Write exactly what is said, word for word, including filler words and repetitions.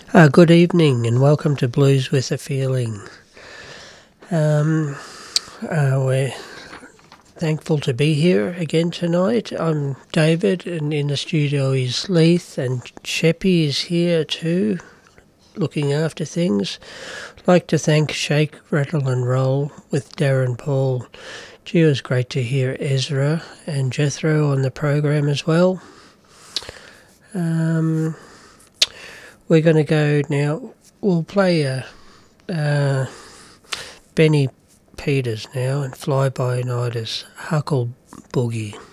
Uh, good evening and welcome to Blues with a Feeling. Um, uh, we're thankful to be here again tonight. I'm David and in the studio is Leith and Sheppy is here too, looking after things. I'd like to thank Shake, Rattle and Roll with Darren Paul. Gee, it was great to hear Ezra and Jethro on the program as well. Um, we're going to go now. We'll play a, uh, Benny Peters now and Fly By Night as Huckle Boogie.